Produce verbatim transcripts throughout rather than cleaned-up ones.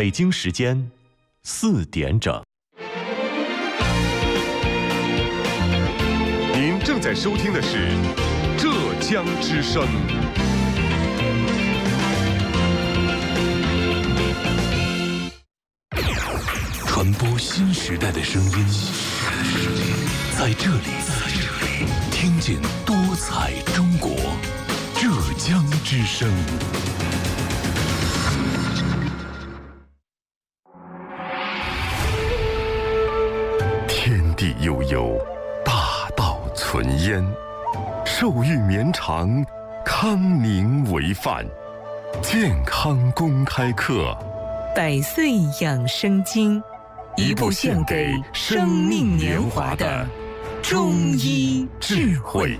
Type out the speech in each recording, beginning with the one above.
北京时间四点整。 您正在收听的是浙江之声。 传播新时代的声音，在这里听见多彩中国。浙江之声。 天地悠悠，大道存焉，寿育绵长，康宁为范。健康公开课， 百岁养生经，一部献给生命年华的中医智慧。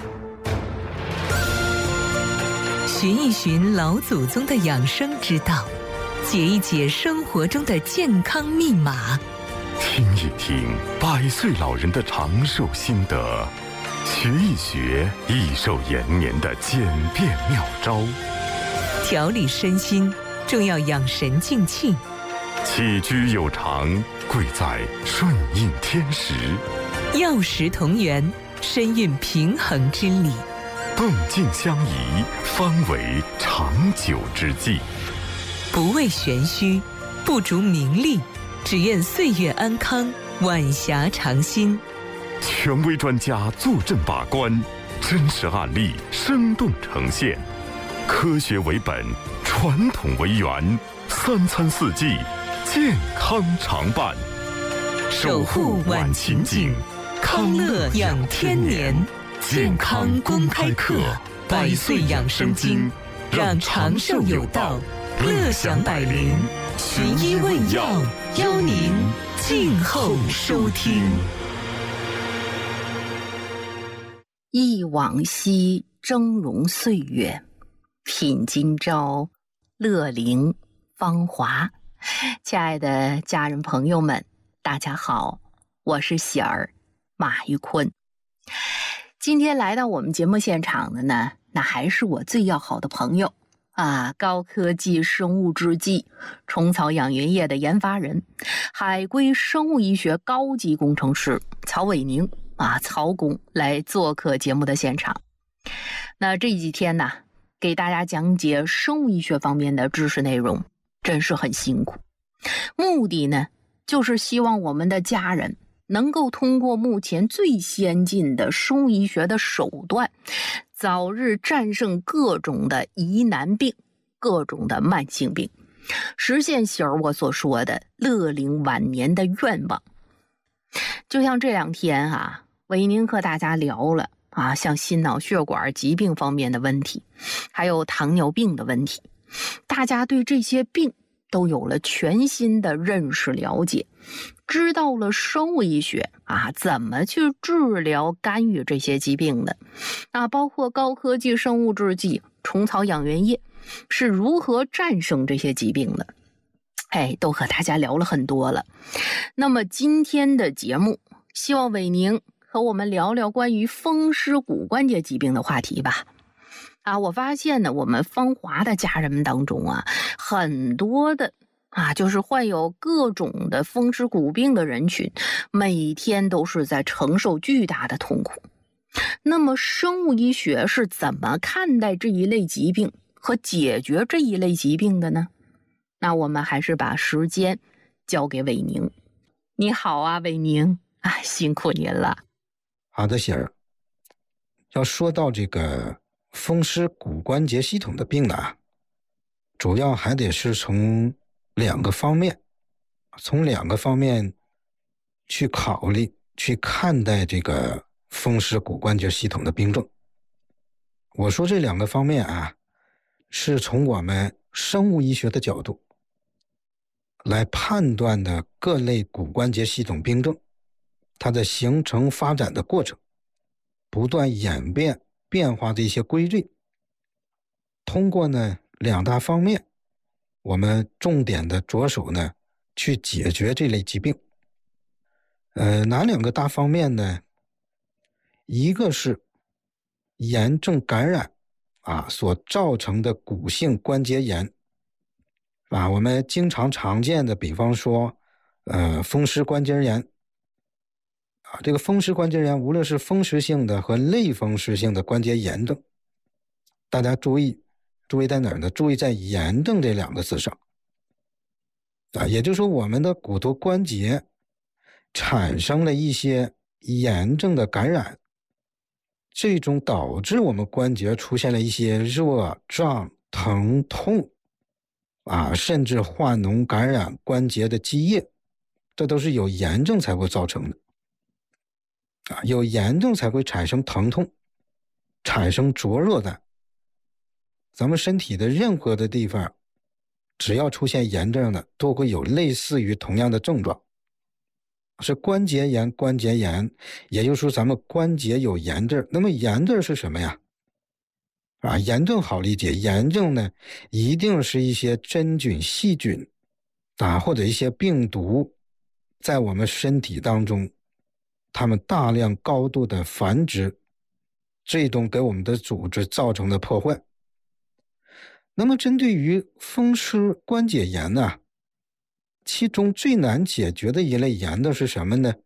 寻一寻老祖宗的养生之道，解一解生活中的健康密码， 听一听百岁老人的长寿心得，学一学益寿延年的简便妙招。 调理身心，重要养神静气。 起居有常，贵在顺应天时。 药食同源，身运平衡之理。 动静相宜，方为长久之计。 不为玄虚，不逐名利，只愿岁月安康，晚霞长新。 权威专家坐镇把关，真实案例生动呈现，科学为本，传统为源，三餐四季健康常伴， 守护晚晴景，康乐养天年。健康公开课，百岁养生经，让长寿有道，乐享百龄。寻医问药，邀您静候收听。忆往昔峥嵘岁月，品今朝乐龄芳华。亲爱的家人朋友们，大家好，我是喜儿马玉坤。今天来到我们节目现场的呢，那还是我最要好的朋友啊，高科技生物制剂虫草养源液的研发人，海归生物医学高级工程师曹伟宁啊，曹工来做客节目的现场。那这几天呢，给大家讲解生物医学方面的知识内容，真是很辛苦。目的呢，就是希望我们的家人能够通过目前最先进的生物医学的手段，早日战胜各种的疑难病，各种的慢性病，实现喜儿我所说的乐龄晚年的愿望。就像这两天啊，伟宁和大家聊了啊，像心脑血管疾病方面的问题，还有糖尿病的问题，大家对这些病都有了全新的认识了解，知道了生物医学啊怎么去治疗干预这些疾病的啊，包括高科技生物制剂虫草养源液是如何战胜这些疾病的，哎，都和大家聊了很多了。那么今天的节目，希望伟宁和我们聊聊关于风湿骨关节疾病的话题吧。啊，我发现呢，我们芳华的家人们当中啊，很多的啊，就是患有各种的风湿骨病的人群，每天都是在承受巨大的痛苦。那么生物医学是怎么看待这一类疾病和解决这一类疾病的呢？那我们还是把时间交给伟宁。你好啊，伟宁啊，辛苦您了。 好的，喜儿。要说到这个风湿骨关节系统的病呢，主要还得是从两个方面，从两个方面去考虑、去看待这个风湿骨关节系统的病症。我说这两个方面啊，是从我们生物医学的角度来判断的各类骨关节系统病症，它的形成发展的过程，不断演变变化的一些规律。通过呢两大方面，我们重点的着手呢去解决这类疾病。呃，哪两个大方面呢？一个是炎症感染啊所造成的骨性关节炎， 啊，我们经常常见的，比方说，呃，风湿关节炎啊，这个风湿关节炎，无论是风湿性的和类风湿性的关节炎症，大家注意，注意在哪儿呢？注意在炎症这两个字上啊，也就是说，我们的骨头关节产生了一些炎症的感染，最终导致我们关节出现了一些热、胀、疼、痛啊，甚至化脓感染关节的积液，这都是有炎症才会造成的啊，有炎症才会产生疼痛，产生灼热感。咱们身体的任何的地方，只要出现炎症的，都会有类似于同样的症状，是关节炎，关节炎，也就是说咱们关节有炎症。那么炎症是什么呀？啊，炎症好理解，炎症呢，一定是一些真菌、细菌啊，或者一些病毒，在我们身体当中，它们大量高度的繁殖，最终给我们的组织造成的破坏。那么针对于风湿关节炎呢，其中最难解决的一类炎的是什么呢？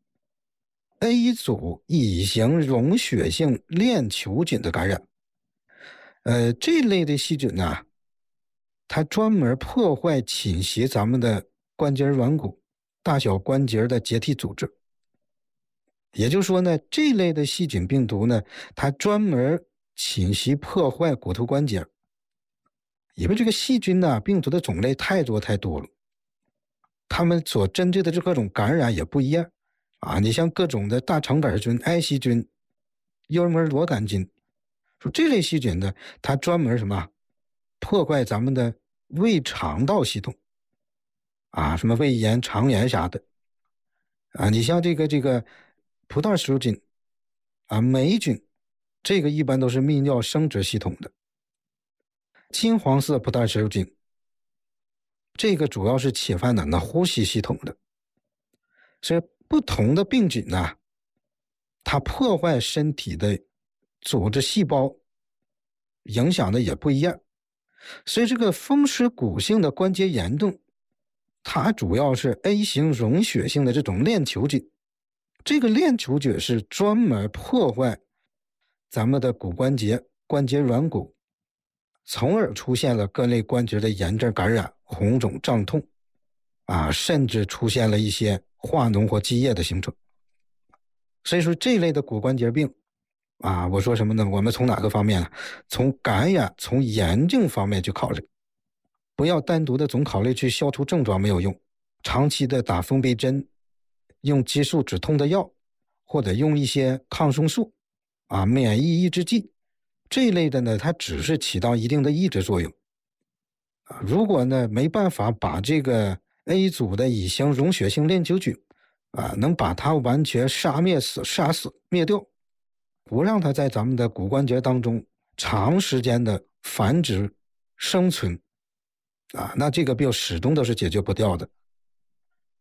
A 组乙型溶血性链球菌的感染。呃，这类的细菌呢，它专门破坏侵袭咱们的关节软骨、大小关节的结缔组织。也就是说呢，这类的细菌病毒呢，它专门侵袭破坏骨头关节。因为这个细菌呢，病毒的种类太多太多了，它们所针对的这各种感染也不一样啊。你像各种的大肠杆菌、艾希菌、幽门螺杆菌，说这类细菌呢，它专门什么破坏咱们的胃肠道系统啊，什么胃炎、肠炎啥的啊。你像这个这个葡萄球菌啊、霉菌，这个一般都是泌尿生殖系统的。金黄色葡萄球菌，这个主要是侵犯咱的呼吸系统的。所以不同的病菌呢，它破坏身体的组织细胞，影响的也不一样。所以这个风湿骨性的关节炎症，它主要是 A 型溶血性的这种链球菌。这个链球菌是专门破坏咱们的骨关节、关节软骨，从而出现了各类关节的炎症感染、红肿胀痛啊，甚至出现了一些化脓或积液的形成。所以说这类的骨关节病啊，我说什么呢？我们从哪个方面呢？从感染、从炎症方面去考虑，不要单独的总考虑去消除症状没有用，长期的打封闭针，用激素止痛的药，或者用一些抗生素啊、免疫抑制剂这一类的呢，它只是起到一定的抑制作用啊。如果呢没办法把这个 A 组的乙型溶血性链球菌啊，能把它完全杀灭死、杀死、灭掉，不让它在咱们的骨关节当中长时间的繁殖生存啊，那这个病始终都是解决不掉的。